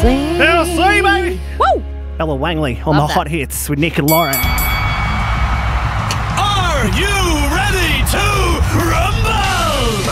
TLC. TLC, baby. Woo! Ella Wangley on Love the that. Hot Hits with Nick and Lauren. Are you